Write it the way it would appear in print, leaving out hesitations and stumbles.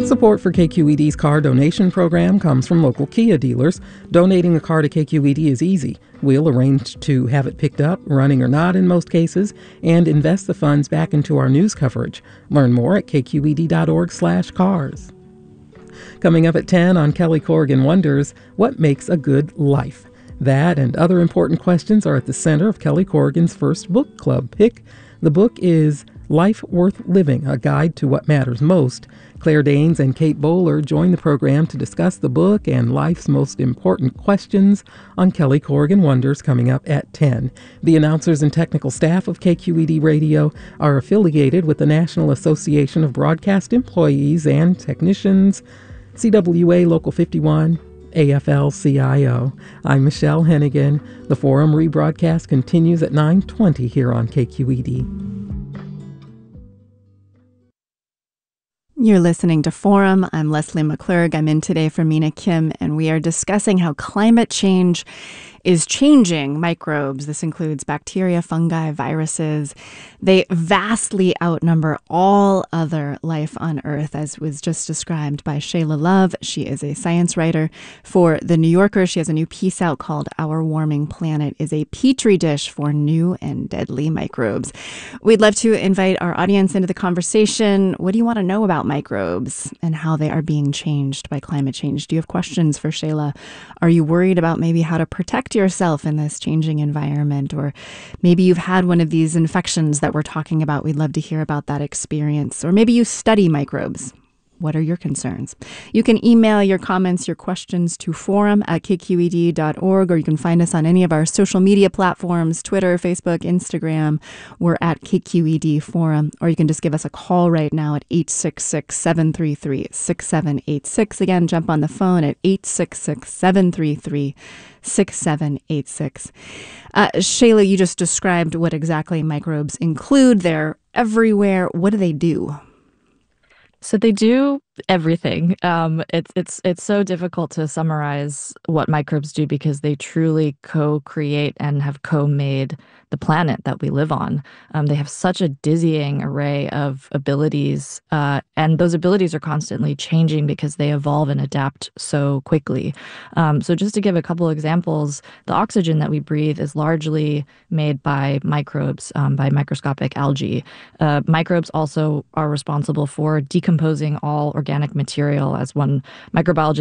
Support for KQED's car donation program comes from local Kia dealers. Donating a car to KQED is easy. We'll arrange to have it picked up, running or not in most cases, and invest the funds back into our news coverage. Learn more at kqed.org/cars. Coming up at 10 on Kelly Corrigan Wonders, what makes a good life? That and other important questions are at the center of Kelly Corrigan's first book club pick. The book is Life Worth Living, A Guide to What Matters Most. Claire Danes and Kate Bowler join the program to discuss the book and life's most important questions on Kelly Corrigan Wonders coming up at 10. The announcers and technical staff of KQED Radio are affiliated with the National Association of Broadcast Employees and Technicians, CWA Local 51, AFL-CIO. I'm Michelle Hennigan. The Forum rebroadcast continues at 9:20 here on KQED. You're listening to Forum. I'm Leslie McClurg. I'm in today for Mina Kim, and we are discussing how climate change is changing microbes. This includes bacteria, fungi, viruses. They vastly outnumber all other life on Earth, as was just described by Shayla Love. She is a science writer for The New Yorker. She has a new piece out called Our Warming Planet is a Petri Dish for New and Deadly Microbes. We'd love to invite our audience into the conversation. What do you want to know about microbes and how they are being changed by climate change? Do you have questions for Shayla? Are you worried about maybe how to protect yourself in this changing environment? Or maybe you've had one of these infections that we're talking about. We'd love to hear about that experience. Or maybe you study microbes. What are your concerns? You can email your comments, your questions to forum@kqed.org, or you can find us on any of our social media platforms, Twitter, Facebook, Instagram. We're at KQED Forum, or you can just give us a call right now at 866-733-6786. Again, jump on the phone at 866-733-6786. Shayla, you just described what exactly microbes include. They're everywhere. What do they do? So they do everything. It's so difficult to summarize what microbes do because they truly co-create and have co-made the planet that we live on. They have such a dizzying array of abilities, and those abilities are constantly changing because they evolve and adapt so quickly. So just to give a couple examples, the oxygen that we breathe is largely made by microbes, by microscopic algae. Microbes also are responsible for decomposing all organic material, as one microbiologist